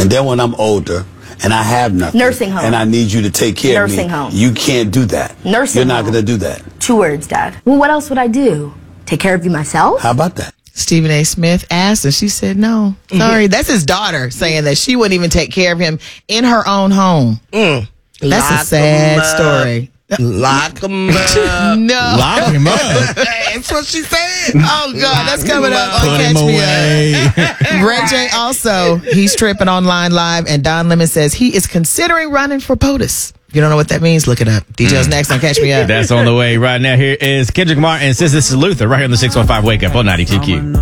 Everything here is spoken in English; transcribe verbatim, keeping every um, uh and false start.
And then when I'm older and I have nothing. Nursing home. And I need you to take care Nursing of me. home. You can't do that. Nursing You're not home. going to do that. Two words, Dad. Well, what else would I do? Take care of you myself? How about that? Stephen A. Smith asked, and she said no. Sorry. That's his daughter saying that she wouldn't even take care of him in her own home. Mm. That's Lock a sad 'em up. story. Lock him up. No. Lock him up. That's what she said. Oh, God. That's coming up on Put Catch him Me away. Up. Ray J also, he's tripping online live, and Don Lemon says he is considering running for POTUS. If you don't know what that means, look it up. Details next on Catch Me Up. That's on the way right now. Here is Kendrick Lamar, and since this is Luther, right here on the six one five Wake Up on ninety-two Q.